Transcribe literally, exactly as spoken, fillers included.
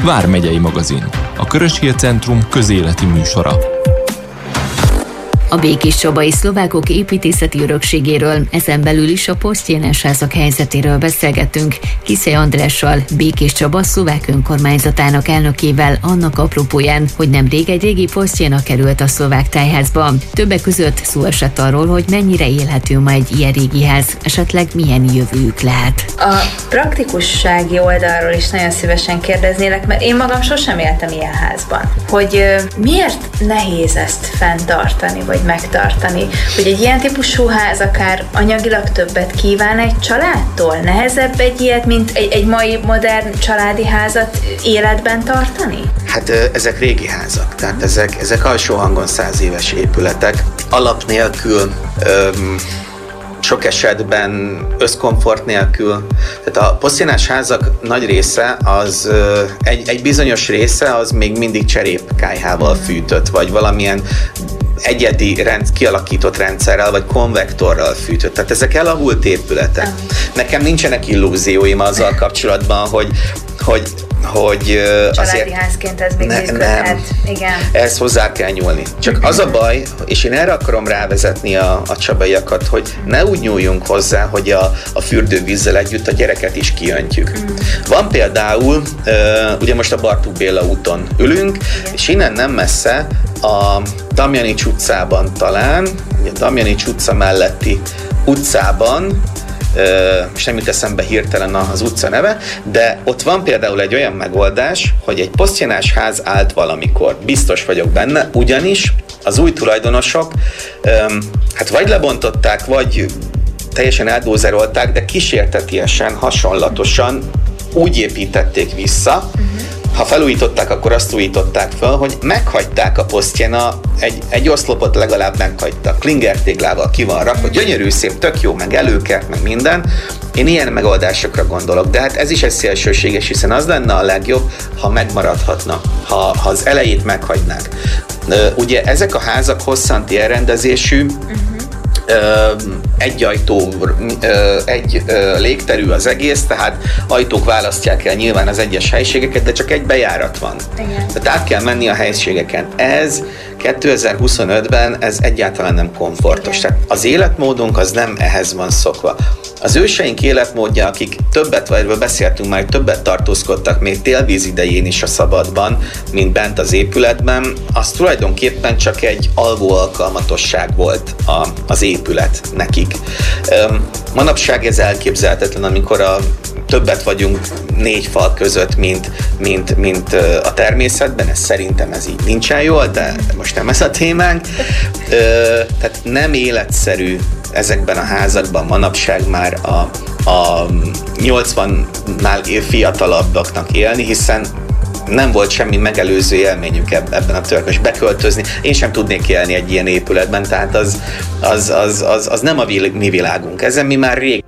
Vármegyei magazin, a Körös Hír Centrum közéleti műsora. A békéscsabai szlovákok építészeti örökségéről, ezen belül is a posztjénes házak helyzetéről beszélgettünk Kiszely Andrással, Békéscsaba szlovák önkormányzatának elnökével annak apropóján, hogy nemrég egy régi posztjéna került a szlovák tájházba. Többek között szó esett arról, hogy mennyire élhető ma egy ilyen régi ház, esetleg milyen jövőjük lehet. A praktikussági oldalról is nagyon szívesen kérdeznélek, mert én magam sosem éltem ilyen házban. Hogy uh, miért nehéz ezt fenntartani, vagy megtartani, hogy egy ilyen típusú ház akár anyagilag többet kíván egy családtól? Nehezebb egy ilyet, mint egy, egy mai modern családi házat életben tartani? Hát ezek régi házak, tehát ezek, ezek alsó hangon száz éves épületek, alap nélkül, öm, sok esetben összkomfort nélkül. Tehát a posztjénás házak nagy része, az egy, egy bizonyos része az még mindig cserépkályhával fűtött, vagy valamilyen egyedi rend, kialakított rendszerrel, vagy konvektorral fűtött. Tehát ezek elavult épületek. Nekem nincsenek illúzióim azzal kapcsolatban, hogy hogy, hogy családi házként ez még ne, működhet. Igen. Ehhez hozzá kell nyúlni. Csak az a baj, és én erre akarom rávezetni a, a csabaiakat, hogy ne úgy nyúljunk hozzá, hogy a, a fürdővízzel együtt a gyereket is kiöntjük. Mm. Van például, ugye most a Bartók Béla úton ülünk, igen, és innen nem messze a Damjanics utcában talán, a Damjanics utca melletti utcában, és nem jut eszembe hirtelen az utca neve, de ott van például egy olyan megoldás, hogy egy posztjénás ház állt valamikor. Biztos vagyok benne, ugyanis az új tulajdonosok hát vagy lebontották, vagy teljesen eldózerolták, de kísértetiesen, hasonlatosan úgy építették vissza, ha felújították, akkor azt újították fel, hogy meghagyták a posztjéna, egy, egy oszlopot legalább meghagytak. Klingertéglával ki van rakva, gyönyörű, szép, tök jó, meg előkert, meg minden. Én ilyen megoldásokra gondolok, de hát ez is egy szélsőséges, hiszen az lenne a legjobb, ha megmaradhatna, ha, ha az elejét meghagynák. Ugye ezek a házak hosszanti elrendezésű, egy ajtó, egy légterű az egész, tehát ajtók választják el nyilván az egyes helységeket, de csak egy bejárat van. Igen. Tehát át kell menni a helységeken. Ez kétezer-huszonötben ez egyáltalán nem komfortos. Tehát az életmódunk az nem ehhez van szokva. Az őseink életmódja, akik többet, vagy beszéltünk már, többet tartózkodtak még télvíz idején is a szabadban, mint bent az épületben, az tulajdonképpen csak egy alvó alkalmatosság volt a, az épület nekik. Manapság ez elképzelhetetlen, amikor a többet vagyunk négy fal között, mint, mint, mint a természetben, ez szerintem ez így nincsen jól, de most nem ez a témánk. Tehát nem életszerű ezekben a házakban manapság már a, a nyolcvannál fiatalabbaknak élni, élni, hiszen nem volt semmi megelőző élményük ebben a történetben, beköltözni. Én sem tudnék élni egy ilyen épületben, tehát az, az, az, az, az nem a mi világunk. Ezen mi már rég